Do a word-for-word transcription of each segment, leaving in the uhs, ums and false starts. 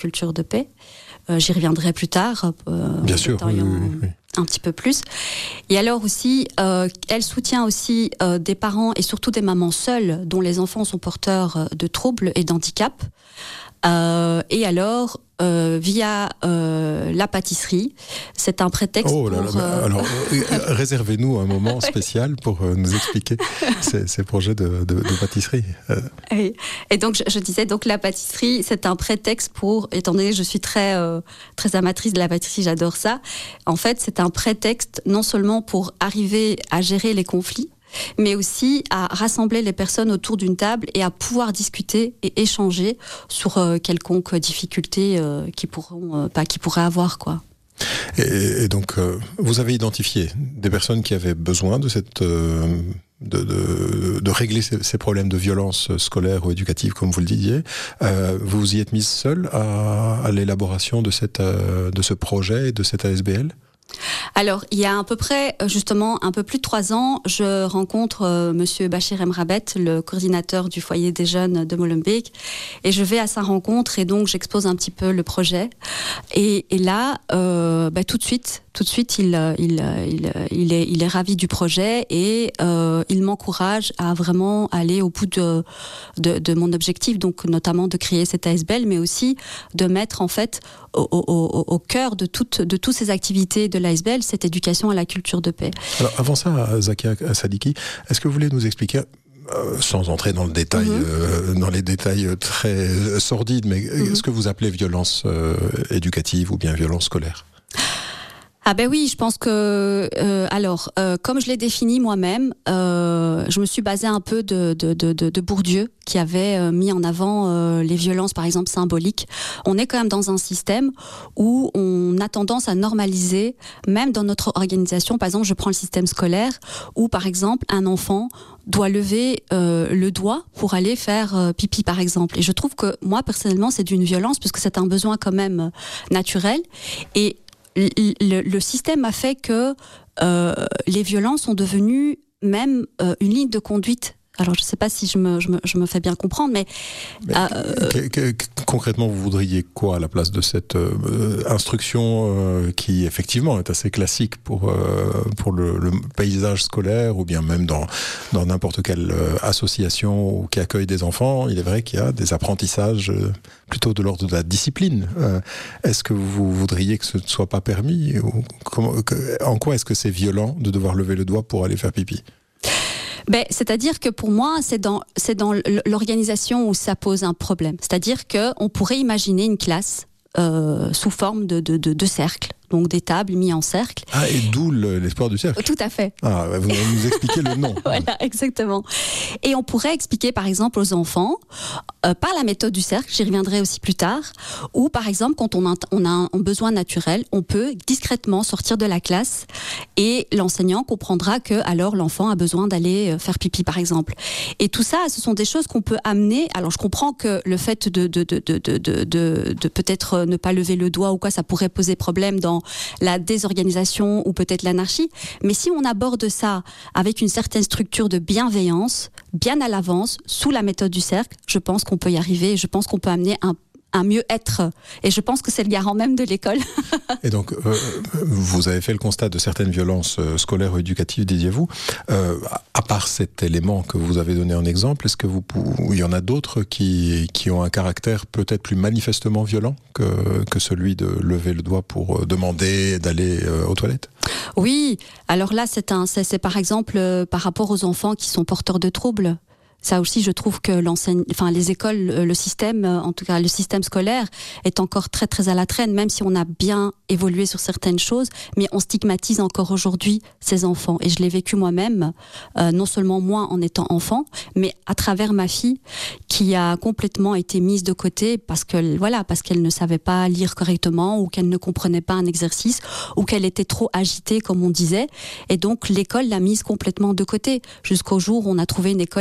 culture de paix. Euh, j'y reviendrai plus tard. Euh, Bien sûr, oui, oui, oui. un petit peu plus. Et alors aussi, euh, elle soutient aussi euh, des parents et surtout des mamans seules dont les enfants sont porteurs de troubles et d'handicap. Euh, et alors, euh, via euh, la pâtisserie, c'est un prétexte oh là pour... là, Euh... alors, réservez-nous un moment spécial pour euh, nous expliquer ces, ces projets de, de, de pâtisserie. Euh... Et, et donc, je, je disais, donc la pâtisserie, c'est un prétexte pour, étant donné que je suis très, euh, très amatrice de la pâtisserie, j'adore ça. En fait, c'est un prétexte non seulement pour arriver à gérer les conflits, mais aussi à rassembler les personnes autour d'une table et à pouvoir discuter et échanger sur euh, quelconque difficulté euh, qu'ils pourront, euh, pas, qu'ils pourraient avoir, quoi. Et, et donc, euh, vous avez identifié des personnes qui avaient besoin de cette, euh, de, de, de régler ces, ces problèmes de violence scolaire ou éducative, comme vous le disiez. Euh, vous vous y êtes mise seule à, à l'élaboration de cette, euh, de ce projet et de cette A S B L ? Alors, il y a à peu près, justement, un peu plus de trois ans, je rencontre euh, Monsieur Bachir Emrabet, le coordinateur du foyer des jeunes de Molenbeek, et je vais à sa rencontre et donc j'expose un petit peu le projet. Et, et là, euh, bah, tout de suite, tout de suite, il, il, il, il, est, il est ravi du projet et euh, il m'encourage à vraiment aller au bout de, de, de mon objectif, donc notamment de créer cette A S B L, mais aussi de mettre en fait au, au, au, au cœur de toutes de toutes ces activités de l'A S B L cette éducation à la culture de paix. Alors avant ça, Zakia Sadiki, est-ce que vous voulez nous expliquer, euh, sans entrer dans le détail, mm-hmm. euh, dans les détails très sordides, mais mm-hmm. ce que vous appelez violence euh, éducative ou bien violence scolaire ? Ah ben oui, je pense que euh, alors euh, comme je l'ai défini moi-même, euh, je me suis basée un peu de de de, de Bourdieu qui avait euh, mis en avant euh, les violences par exemple symboliques. On est quand même dans un système où on a tendance à normaliser, même dans notre organisation. Par exemple, je prends le système scolaire où par exemple un enfant doit lever euh, le doigt pour aller faire euh, pipi par exemple. Et je trouve que moi personnellement c'est d'une violence parce que c'est un besoin quand même euh, naturel et Le, le système a fait que euh, les violences sont devenues même euh, une ligne de conduite. Alors, je ne sais pas si je me, je, me, je me fais bien comprendre, mais... mais euh, que, que, que, concrètement, vous voudriez quoi à la place de cette euh, instruction euh, qui, effectivement, est assez classique pour, euh, pour le, le paysage scolaire ou bien même dans, dans n'importe quelle euh, association qui accueille des enfants. Il est vrai qu'il y a des apprentissages euh, plutôt de l'ordre de la discipline. Euh, est-ce que vous voudriez que ce ne soit pas permis ou comment, que, en quoi est-ce que c'est violent de devoir lever le doigt pour aller faire pipi ? Ben, c'est-à-dire que pour moi, c'est dans, c'est dans l'organisation où ça pose un problème. C'est-à-dire qu'on pourrait imaginer une classe euh, sous forme de, de, de, de cercle. Donc des tables mises en cercle. Ah, et d'où l'espoir du cercle. Tout à fait. Ah, vous allez nous expliquer le nom. Voilà, exactement. Et on pourrait expliquer, par exemple, aux enfants, euh, par la méthode du cercle, j'y reviendrai aussi plus tard, ou par exemple, quand on a, on a un, un besoin naturel, on peut discrètement sortir de la classe et l'enseignant comprendra que alors l'enfant a besoin d'aller faire pipi, par exemple. Et tout ça, ce sont des choses qu'on peut amener. Alors, je comprends que le fait de, de, de, de, de, de, de, de peut-être ne pas lever le doigt ou quoi, ça pourrait poser problème dans la désorganisation ou peut-être l'anarchie, mais si on aborde ça avec une certaine structure de bienveillance, bien à l'avance, sous la méthode du cercle, je pense qu'on peut y arriver, je pense qu'on peut amener un un mieux-être. Et je pense que c'est le garant même de l'école. Et donc, euh, vous avez fait le constat de certaines violences euh, scolaires ou éducatives, disiez-vous. Euh, à part cet élément que vous avez donné en exemple, est-ce que vous, il y en a d'autres qui, qui ont un caractère peut-être plus manifestement violent que, que celui de lever le doigt pour demander d'aller euh, aux toilettes ? Oui. Alors là, c'est, un, c'est, c'est par exemple euh, par rapport aux enfants qui sont porteurs de troubles. Ça aussi, je trouve que l'enseigne, enfin les écoles, le système, en tout cas le système scolaire, est encore très très à la traîne, même si on a bien évolué sur certaines choses, mais on stigmatise encore aujourd'hui ces enfants. Et je l'ai vécu moi-même, euh, non seulement moi en étant enfant, mais à travers ma fille qui a complètement été mise de côté parce que voilà, parce qu'elle ne savait pas lire correctement ou qu'elle ne comprenait pas un exercice ou qu'elle était trop agitée, comme on disait. Et donc l'école l'a mise complètement de côté jusqu'au jour où on a trouvé une école qui était un peu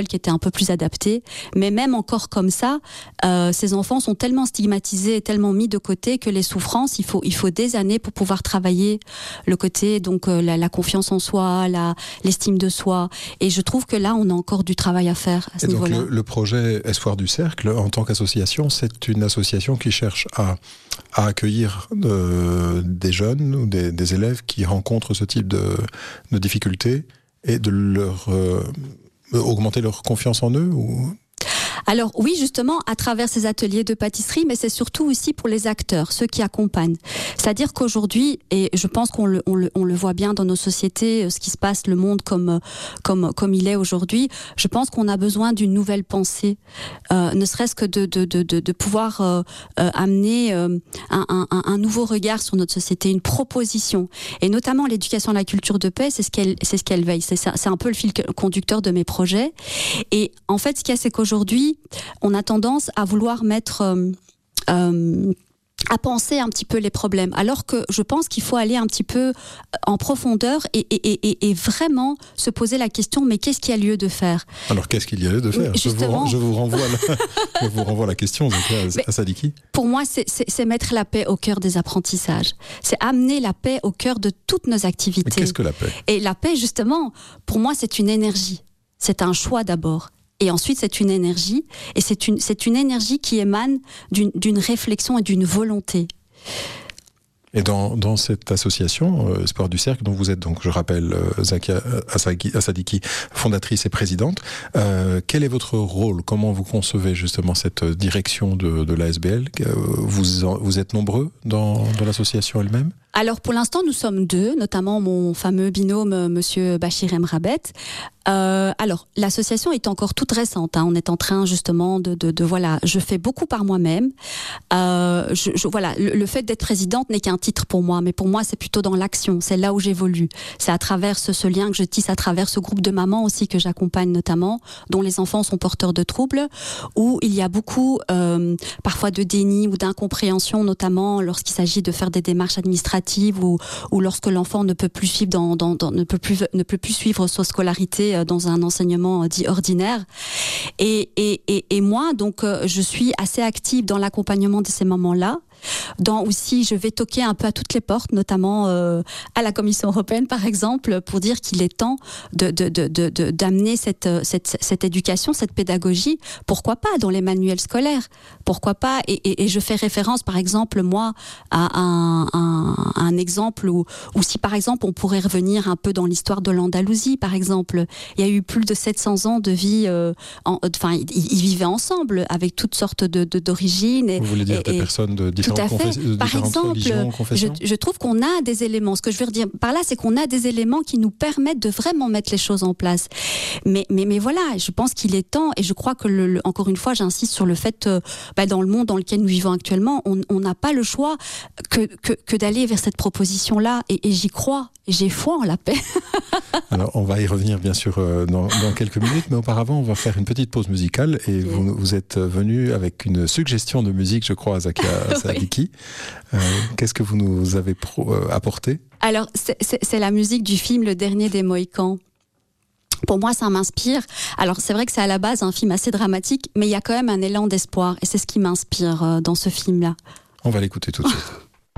peu plus adapté. Mais même encore comme ça, euh, ces enfants sont tellement stigmatisés et tellement mis de côté que les souffrances, il faut, il faut des années pour pouvoir travailler le côté, donc euh, la, la confiance en soi, la, l'estime de soi. Et je trouve que là, on a encore du travail à faire à ce et niveau-là. Donc le, le projet Espoir du Cercle, en tant qu'association, c'est une association qui cherche à, à accueillir euh, des jeunes ou des, des élèves qui rencontrent ce type de, de difficultés et de leur euh, augmenter leur confiance en eux ou... Alors oui, justement, à travers ces ateliers de pâtisserie, mais c'est surtout aussi pour les acteurs, ceux qui accompagnent. C'est-à-dire qu'aujourd'hui, et je pense qu'on le, on le, on le voit bien dans nos sociétés, ce qui se passe, le monde comme, comme, comme il est aujourd'hui, je pense qu'on a besoin d'une nouvelle pensée, euh, ne serait-ce que de, de, de, de, de pouvoir euh, euh, amener euh, un, un, un nouveau regard sur notre société, une proposition. Et notamment l'éducation à la culture de paix, c'est ce qu'elle, c'est ce qu'elle veille. C'est, c'est un peu le fil conducteur de mes projets. Et en fait, ce qu'il y a, c'est qu'aujourd'hui, on a tendance à vouloir mettre, euh, euh, à penser un petit peu les problèmes, alors que je pense qu'il faut aller un petit peu en profondeur et, et, et, et vraiment se poser la question, mais qu'est-ce qu'il y a lieu de faire ? Alors qu'est-ce qu'il y a lieu de faire ? Justement, je, vous, je, vous renvoie la, je vous renvoie la question, Zakia Sadiki. Pour moi, c'est, c'est, c'est mettre la paix au cœur des apprentissages. C'est amener la paix au cœur de toutes nos activités. Mais qu'est-ce que la paix ? Et la paix, justement, pour moi, c'est une énergie. C'est un choix d'abord. Et ensuite, c'est une énergie, et c'est une, c'est une énergie qui émane d'une, d'une réflexion et d'une volonté. Et dans, dans cette association, euh, Espoir du Cercle, dont vous êtes, donc, je rappelle, euh, Zakia Sadiki, fondatrice et présidente, euh, quel est votre rôle ? Comment vous concevez justement cette direction de, de l'A S B L ? vous, en, vous êtes nombreux dans, dans l'association elle-même ? Alors pour l'instant nous sommes deux, notamment mon fameux binôme Monsieur Bachir Emrabet. Euh, alors l'association est encore toute récente, hein. On est en train justement de, de, de voilà, je fais beaucoup par moi-même. Euh, je, je, voilà, le, le fait d'être présidente n'est qu'un titre pour moi, mais pour moi c'est plutôt dans l'action, c'est là où j'évolue. C'est à travers ce, ce lien que je tisse, à travers ce groupe de mamans aussi que j'accompagne notamment, dont les enfants sont porteurs de troubles, où il y a beaucoup euh, parfois de déni ou d'incompréhension, notamment lorsqu'il s'agit de faire des démarches administratives. Ou, ou lorsque l'enfant ne peut plus suivre dans, dans, dans ne peut plus ne peut plus suivre sa scolarité dans un enseignement dit ordinaire. Et et et, et moi donc je suis assez active dans l'accompagnement de ces mamans-là. Dans aussi, je vais toquer un peu à toutes les portes, notamment euh, à la Commission européenne, par exemple, pour dire qu'il est temps de, de, de, de, de, d'amener cette, cette, cette éducation, cette pédagogie, pourquoi pas dans les manuels scolaires, pourquoi pas, et, et, et je fais référence, par exemple, moi, à un, un, un exemple où, où si, par exemple, on pourrait revenir un peu dans l'histoire de l'Andalousie, par exemple, il y a eu plus de sept cents ans de vie, euh, en, enfin, ils, ils vivaient ensemble, avec toutes sortes de, de, d'origines. Et, Vous voulez dire et, des personnes de différentes Tout à fait. Confess- Par exemple, je, je trouve qu'on a des éléments. Ce que je veux dire par là, c'est qu'on a des éléments qui nous permettent de vraiment mettre les choses en place. Mais, mais, mais voilà, je pense qu'il est temps, et je crois que, le, le, encore une fois, j'insiste sur le fait, euh, bah, dans le monde dans lequel nous vivons actuellement, on n'a pas le choix que, que, que d'aller vers cette proposition-là. Et, et j'y crois. J'ai foi en la paix. Alors, on va y revenir, bien sûr, euh, dans, dans quelques minutes, mais auparavant, on va faire une petite pause musicale. Et okay. vous, vous êtes venu avec une suggestion de musique, je crois, à Zakia Sadiki. Oui. Euh, qu'est-ce que vous nous avez pro, euh, apporté ? Alors, c'est, c'est, c'est la musique du film Le Dernier des Mohicans. Pour moi, ça m'inspire. Alors, c'est vrai que c'est à la base un film assez dramatique, mais il y a quand même un élan d'espoir. Et c'est ce qui m'inspire euh, dans ce film-là. On va l'écouter tout de suite.